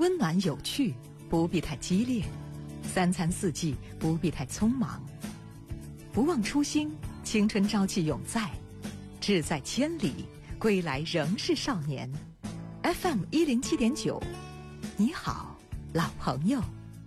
温暖有趣，不必太激烈；三餐四季，不必太匆忙。不忘初心，青春朝气永在；志在千里，归来仍是少年。FM 107.9，你好，老朋友。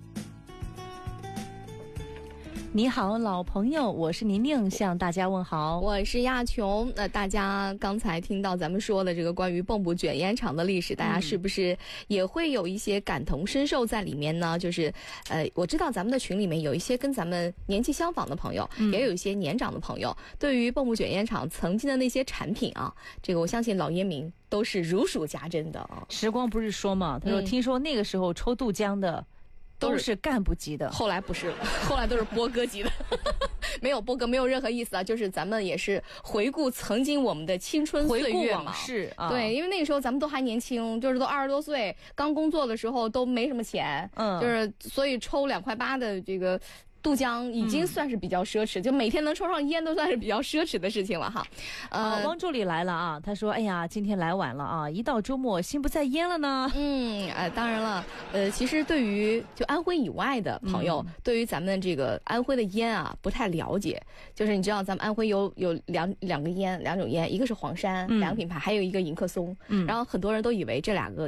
你好，老朋友，我是宁宁，向大家问好。 我是亚琼。大家刚才听到咱们说的这个关于蚌埠卷烟厂的历史，大家是不是也会有一些感同身受在里面呢？就是我知道咱们的群里面有一些跟咱们年纪相仿的朋友，也有一些年长的朋友，对于蚌埠卷烟厂曾经的那些产品啊，这个我相信老烟民都是如数家珍的啊。 时光不是说嘛，他说听说那个时候抽杜江的都是干部级的， 后来不是了，后来都是波哥级的。没有波哥，没有任何意思啊，就是咱们也是回顾曾经我们的青春岁月嘛， 回顾往事啊。 对，因为那个时候咱们都还年轻，就是都20多岁，刚工作的时候都没什么钱，就是所以抽2.8块的这个杜江已经算是比较奢侈，就每天能抽上烟都算是比较奢侈的事情了哈。 汪助理来了啊，他说：“哎呀，今天来晚了啊，一到周末心不在焉了呢。” 当然了，其实对于就安徽以外的朋友，对于咱们这个安徽的烟啊不太了解。就是你知道咱们安徽有两种烟，一个是黄山，2个品牌，还有一个迎客松。然后很多人都以为这2个